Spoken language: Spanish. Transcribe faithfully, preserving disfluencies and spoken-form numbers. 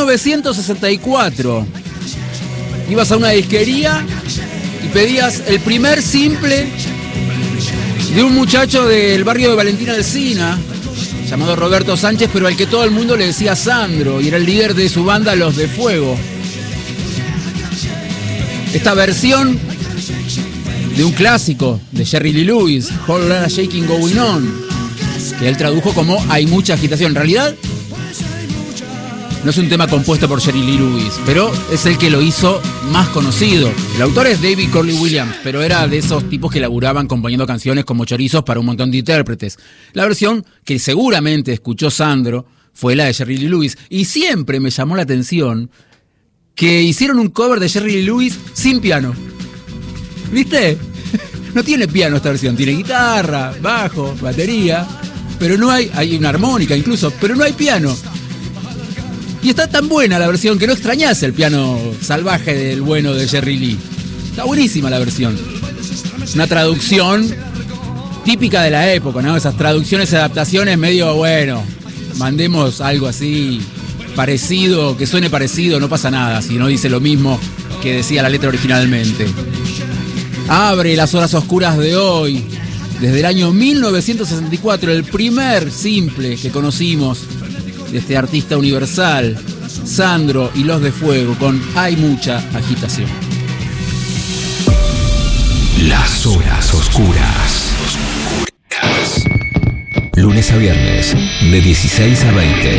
novecientos sesenta y cuatro. Ibas a una disquería y pedías el primer simple de un muchacho del barrio de Valentina Alsina, llamado Roberto Sánchez, pero al que todo el mundo le decía Sandro, y era el líder de su banda Los de Fuego. Esta versión de un clásico de Jerry Lee Lewis, Whole Lotta Shaking Going On, que él tradujo como Hay mucha agitación. En realidad no es un tema compuesto por Jerry Lee Lewis, pero es el que lo hizo más conocido. El autor es David Corley Williams, pero era de esos tipos que laburaban componiendo canciones como chorizos para un montón de intérpretes. La versión que seguramente escuchó Sandro fue la de Jerry Lee Lewis, y siempre me llamó la atención que hicieron un cover de Jerry Lee Lewis sin piano. ¿Viste? No tiene piano esta versión, tiene guitarra, bajo, batería, pero no hay, hay una armónica incluso, pero no hay piano. Y está tan buena la versión que no extrañás el piano salvaje del bueno de Jerry Lee. Está buenísima la versión. Una traducción típica de la época, ¿no? Esas traducciones y adaptaciones medio, bueno, mandemos algo así parecido, que suene parecido, no pasa nada si no dice lo mismo que decía la letra originalmente. Abre las horas oscuras de hoy, desde el año mil novecientos sesenta y cuatro, el primer simple que conocimos de este artista universal, Sandro y Los de Fuego, con Hay mucha agitación. Las horas oscuras. Lunes a viernes, de dieciséis a veinte.